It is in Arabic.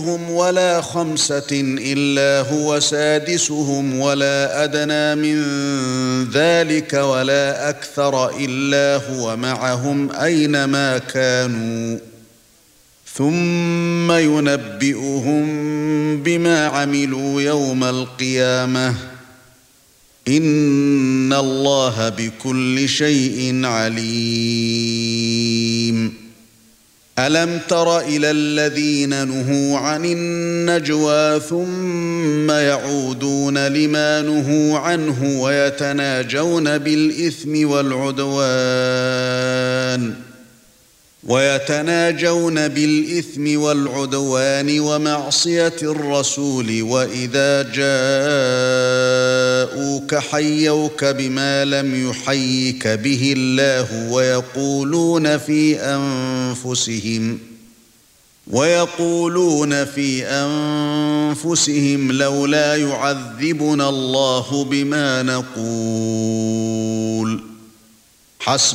ولا خمسة إلا هو سادسهم ولا أدنى من ذلك ولا أكثر إلا هو معهم أينما كانوا ثم ينبئهم بما عملوا يوم القيامة إن الله بكل شيء عليم. ألم تر إلى الذين نهوا عن النجوى ثم يعودون لما نهوا عنه ويتناجون بالإثم والعدوان ومعصية الرسول وإذا جاءوك حيوك بما لم يحيك به الله ويقولون في أنفسهم لولا يعذبنا الله بما نقول